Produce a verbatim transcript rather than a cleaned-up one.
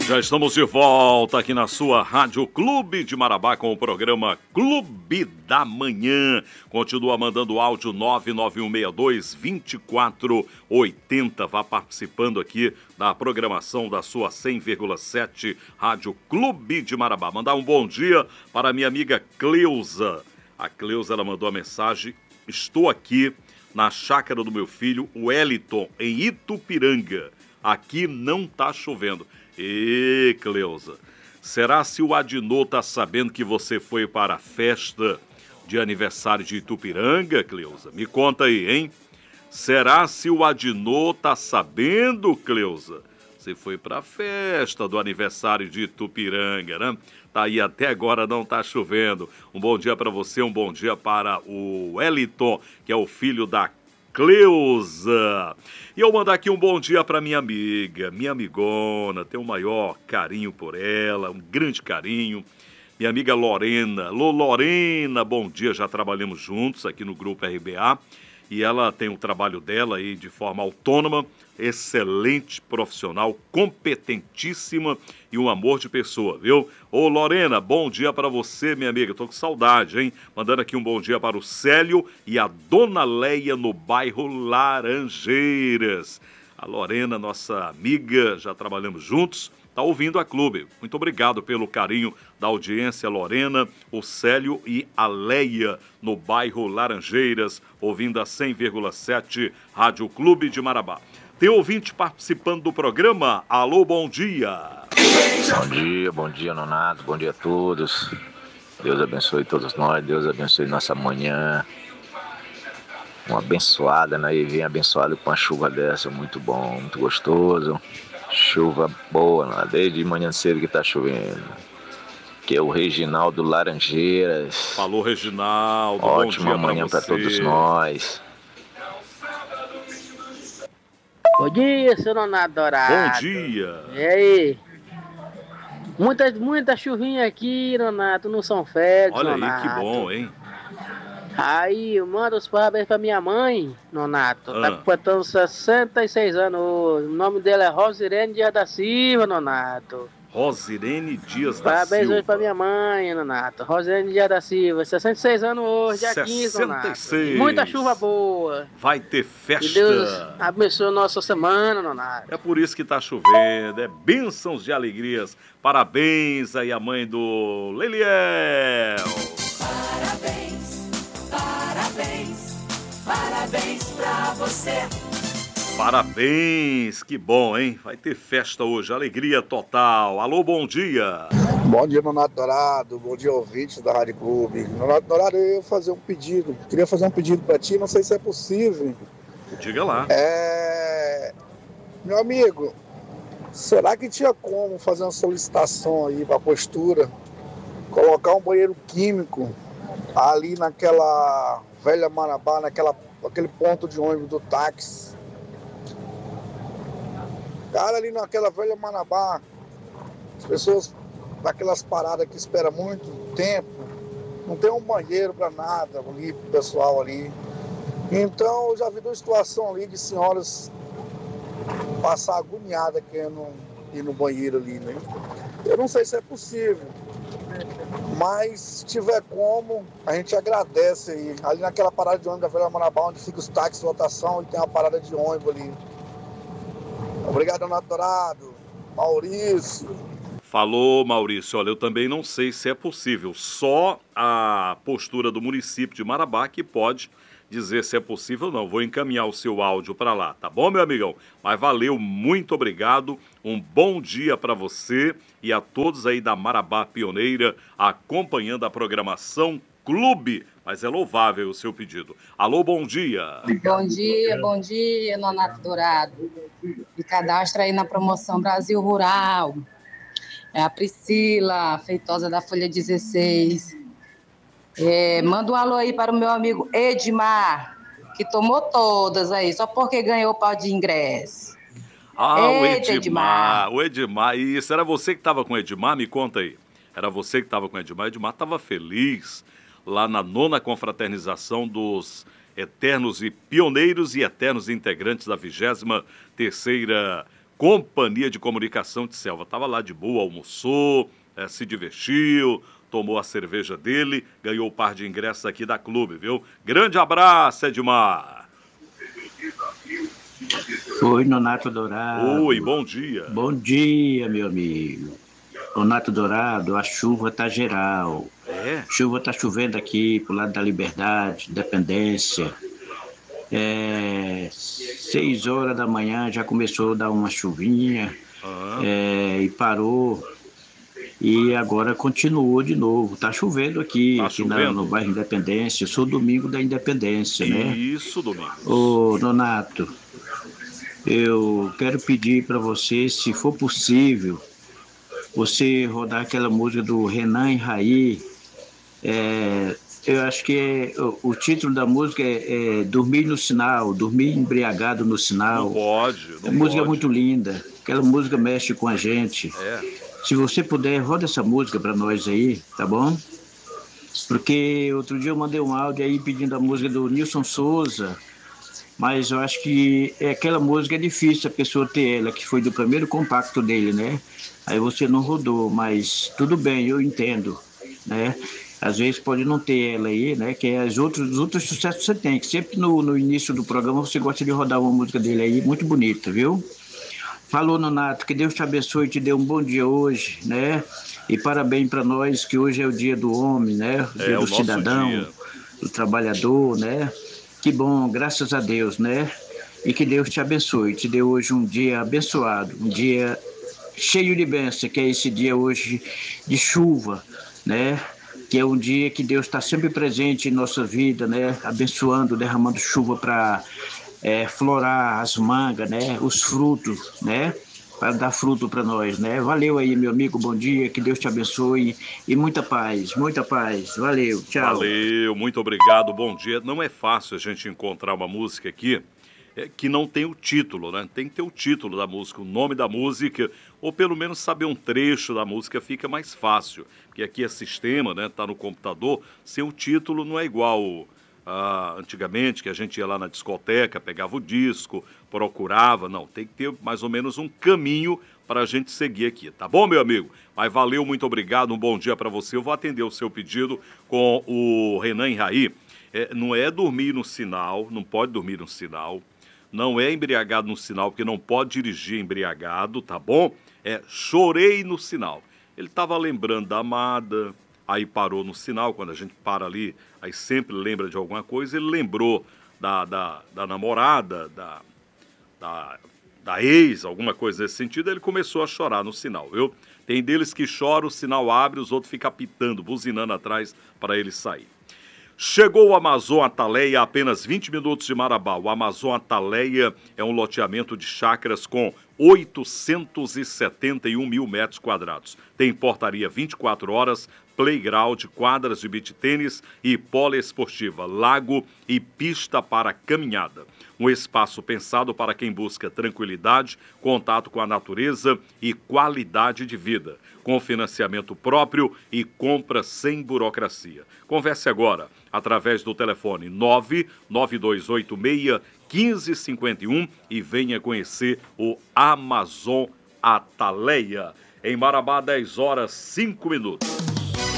Já estamos de volta aqui na sua Rádio Clube de Marabá com o programa Clube da Manhã. Continua mandando áudio nove nove um seis dois, dois quatro oito zero. Vá participando aqui da programação da sua cem vírgula sete Rádio Clube de Marabá. Mandar um bom dia para a minha amiga Cleusa. A Cleusa, ela mandou a mensagem: estou aqui na chácara do meu filho Wellington, em Itupiranga. Aqui não tá chovendo. Ê, Cleusa, será se o Adinô tá sabendo que você foi para a festa de aniversário de Itupiranga, Cleusa? Me conta aí, hein? Será se o Adinô tá sabendo, Cleusa? Você foi para a festa do aniversário de Itupiranga, né? Tá aí, até agora não tá chovendo. Um bom dia para você, um bom dia para o Wellington, que é o filho da Cleusa. E eu mandar aqui um bom dia para minha amiga, minha amigona, tenho o maior carinho por ela, um grande carinho. Minha amiga Lorena. Lô, Lorena, bom dia, já trabalhamos juntos aqui no Grupo R B A. E ela tem o trabalho dela aí de forma autônoma, excelente profissional, competentíssima e um amor de pessoa, viu? Ô Lorena, bom dia para você, minha amiga, tô com saudade, hein? Mandando aqui um bom dia para o Célio e a Dona Leia no bairro Laranjeiras. A Lorena, nossa amiga, já trabalhamos juntos, tá ouvindo a Clube. Muito obrigado pelo carinho da audiência, Lorena, o Célio e a Leia no bairro Laranjeiras, ouvindo a cem vírgula sete Rádio Clube de Marabá. Tem ouvinte participando do programa. Alô, bom dia. Bom dia, bom dia, Nonato, bom dia a todos. Deus abençoe todos nós, Deus abençoe nossa manhã. Uma abençoada, né? E vem abençoado com uma chuva dessa, muito bom, muito gostoso. Chuva boa, né? Desde manhã cedo que tá chovendo. Que é o Reginaldo Laranjeiras. Falou, Reginaldo, ótima bom dia manhã para todos nós. Bom dia, seu Nonato Dourado. Bom dia. E aí? Muita, muita chuvinha aqui, Nonato, no São Félix, Olha Nonato. aí, que bom, hein? Aí, manda os parabéns pra minha mãe, Nonato. Ah. Tá completando sessenta e seis anos hoje. O nome dela é Rosirene Dias da Silva, Nonato. Rosirene Dias da Parabéns Silva. hoje pra minha mãe, Nonato. Rosirene Dias da Silva, sessenta e seis anos hoje, dia quinze, Nonato. sessenta e seis. Muita chuva boa. Vai ter festa. Que Deus abençoe a nossa semana, Nonato. É por isso que tá chovendo, é bênçãos de alegrias. Parabéns aí a mãe do Leliel. Parabéns, parabéns, parabéns pra você. Parabéns, que bom, hein? Vai ter festa hoje, alegria total. Alô, bom dia. Bom dia, Nonato Dourado. Bom dia, ouvintes da Rádio Clube. Nonato Dourado, eu ia fazer um pedido. Queria fazer um pedido pra ti, não sei se é possível. Diga lá. É... Meu amigo, será que tinha como fazer uma solicitação aí pra postura? Colocar um banheiro químico ali naquela velha Marabá, naquela, naquele ponto de ônibus do táxi. Cara, ali naquela velha Marabá, as pessoas daquelas paradas que esperam muito tempo, não tem um banheiro para nada ali pro pessoal ali. Então eu já vi duas situações ali de senhoras passar agoniada querendo ir no banheiro ali, né? Eu não sei se é possível, mas se tiver como, a gente agradece aí. Ali naquela parada de ônibus da velha Marabá, onde fica os táxis de lotação e tem uma parada de ônibus ali. Obrigado, Nonato Dourado. Maurício. Falou, Maurício. Olha, eu também não sei se é possível. Só a postura do município de Marabá que pode dizer se é possível ou não. Vou encaminhar o seu áudio para lá, tá bom, meu amigão? Mas valeu, muito obrigado. Um bom dia para você e a todos aí da Marabá Pioneira acompanhando a programação Clube. Mas é louvável o seu pedido. Alô, bom dia. Bom dia, bom dia, Nonato Dourado. Me cadastra aí na promoção Brasil Rural. É a Priscila, feitosa da Folha dezesseis. É, manda um alô aí para o meu amigo Edmar, que tomou todas aí, só porque ganhou o pau de ingresso. Ah, Eita, o Edmar, Edmar. o Edmar. Isso, era você que estava com o Edmar? Me conta aí. Era você que estava com o Edmar? O Edmar estava feliz lá na nona confraternização dos eternos e pioneiros e eternos integrantes da vigésima terceira Companhia de Comunicação de Selva. Estava lá de boa, almoçou, é, se divertiu, tomou a cerveja dele, ganhou o par de ingressos aqui da clube, viu? Grande abraço, Edmar. Oi, Nonato Dourado. Oi, bom dia. Bom dia, meu amigo. Nonato Dourado, a chuva tá geral. É? Chuva tá chovendo aqui pro lado da Liberdade, Independência. É, seis horas da manhã já começou a dar uma chuvinha, ah. é, e parou. E agora continuou de novo. Tá chovendo aqui, tá aqui chovendo? Na, no bairro Independência. Eu sou Domingo da Independência, né? Isso, Domingo. Ô, Nonato, eu quero pedir para você, se for possível, você rodar aquela música do Renan e Raí. É, eu acho que é, o, o título da música é, é Dormir no Sinal, Dormir Embriagado no Sinal. Não pode, não A música pode. é muito linda, aquela música mexe com a gente. É. Se você puder, roda essa música para nós aí, tá bom? Porque outro dia eu mandei um áudio aí pedindo a música do Nilson Souza, mas eu acho que é aquela música é difícil a pessoa ter ela, que foi do primeiro compacto dele, né? Aí você não rodou, mas tudo bem, eu entendo, né? Às vezes pode não ter ela aí, né? Que é os outros, os outros sucessos que você tem, que sempre no, no início do programa você gosta de rodar uma música dele aí, muito bonita, viu? Falou, Nonato, que Deus te abençoe e te dê um bom dia hoje, né? E parabéns para nós, que hoje é o dia do homem, né? O dia é, do o cidadão, dia. do trabalhador, né? Que bom, graças a Deus, né? E que Deus te abençoe, te dê hoje um dia abençoado, um dia cheio de bênção, que é esse dia hoje de chuva, né? Que é um dia que Deus está sempre presente em nossa vida, né? Abençoando, derramando chuva para é, florar as mangas, né? Os frutos, né? Para dar fruto para nós, né? Valeu aí, meu amigo, bom dia, que Deus te abençoe e muita paz, muita paz. Valeu, tchau. Valeu, muito obrigado, bom dia. Não é fácil a gente encontrar uma música aqui é, que não tem o título, né? Tem que ter o título da música, o nome da música, ou pelo menos saber um trecho da música fica mais fácil. Porque aqui é sistema, né? Tá no computador, sem o título não é igual ah, antigamente, que a gente ia lá na discoteca, pegava o disco, procurava. Não, tem que ter mais ou menos um caminho para a gente seguir aqui, tá bom, meu amigo? Mas valeu, muito obrigado, um bom dia para você. Eu vou atender o seu pedido com o Renan e Raí. É, não é dormir no sinal, não pode dormir no sinal. Não é embriagado no sinal, porque não pode dirigir embriagado, tá bom? É chorei no sinal. Ele estava lembrando da amada, aí parou no sinal, quando a gente para ali, aí sempre lembra de alguma coisa, ele lembrou da, da, da namorada, da, da, da ex, alguma coisa nesse sentido, ele começou a chorar no sinal, viu? Tem deles que choram, o sinal abre, os outros ficam apitando, buzinando atrás para ele sair. Chegou o Amazon Ataleia a apenas vinte minutos de Marabá. O Amazon Ataleia é um loteamento de chácaras com oitocentos e setenta e um mil metros quadrados. Tem portaria vinte e quatro horas, playground, quadras de beach tênis e poliesportiva, lago e pista para caminhada. Um espaço pensado para quem busca tranquilidade, contato com a natureza e qualidade de vida, com financiamento próprio e compra sem burocracia. Converse agora através do telefone nove nove dois oito seis um cinco cinco um e venha conhecer o Amazon Ataleia. Em Marabá, dez horas, cinco minutos.